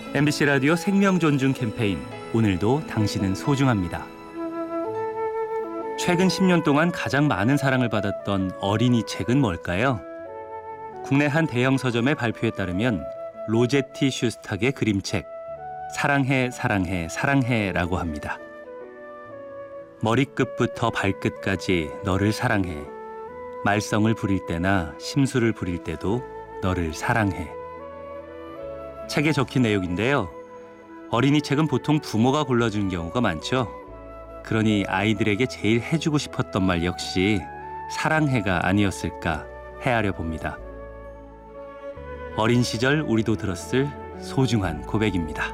MBC 라디오 생명 존중 캠페인 오늘도 당신은 소중합니다. 최근 10년 동안 가장 많은 사랑을 받았던 어린이 책은 뭘까요? 국내 한 대형 서점의 발표에 따르면 로제티 슈스탁의 그림책 사랑해 사랑해 사랑해라고 합니다. 머리끝부터 발끝까지 너를 사랑해. 말썽을 부릴 때나 심술을 부릴 때도 너를 사랑해. 책에 적힌 내용인데요. 어린이 책은 보통 부모가 골라주는 경우가 많죠. 그러니 아이들에게 제일 해주고 싶었던 말 역시 사랑해가 아니었을까 헤아려 봅니다. 어린 시절 우리도 들었을 소중한 고백입니다.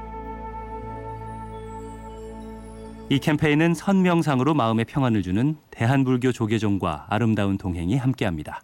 이 캠페인은 선명상으로 마음의 평안을 주는 대한불교 조계종과 아름다운 동행이 함께합니다.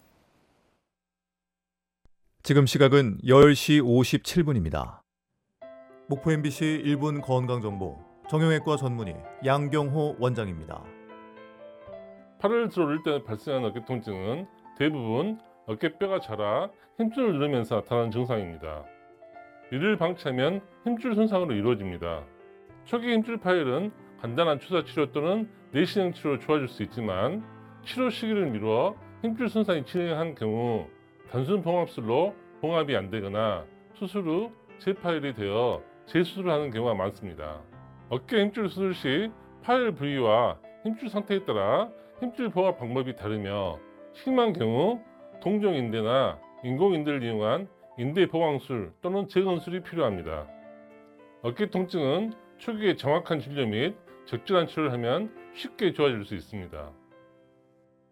지금 시각은 10시 57분입니다. 목포 MBC 1분 건강정보 정형외과 전문의 양경호 원장입니다. 팔을 들어 올릴 때 발생하는 어깨 통증은 대부분 어깨뼈가 자라 힘줄을 누르면서 나타나는 증상입니다. 이를 방치하면 힘줄 손상으로 이루어집니다. 초기 힘줄 파열은 간단한 주사 치료 또는 내시경 치료로 좋아질 수 있지만 치료 시기를 미루어 힘줄 손상이 진행한 경우 단순 봉합술로 봉합이 안 되거나 수술 후 재파열이 되어 재수술을 하는 경우가 많습니다. 어깨 힘줄 수술 시 파열 부위와 힘줄 상태에 따라 힘줄 봉합 방법이 다르며 심한 경우 동종인대나 인공인대를 이용한 인대 보강술 또는 재건술이 필요합니다. 어깨 통증은 초기에 정확한 진료 및 적절한 치료를 하면 쉽게 좋아질 수 있습니다.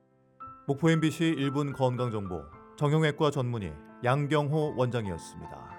목포 MBC 1분 건강정보 정형외과 전문의 양경호 원장이었습니다.